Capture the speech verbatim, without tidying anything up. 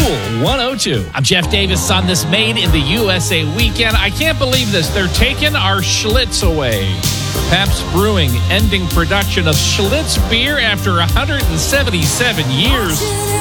Cool one oh two. I'm Jeff Davis on this Made in the U S A weekend. I can't believe this. They're taking our Schlitz away. Pabst Brewing ending production of Schlitz beer after one hundred seventy-seven years.